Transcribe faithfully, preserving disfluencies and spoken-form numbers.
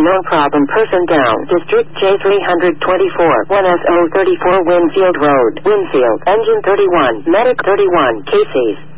known problem. Person down. District J three twenty-four. one S O thirty-four Winfield Road. Winfield. Engine thirty-one. Medic thirty-one. Casey's.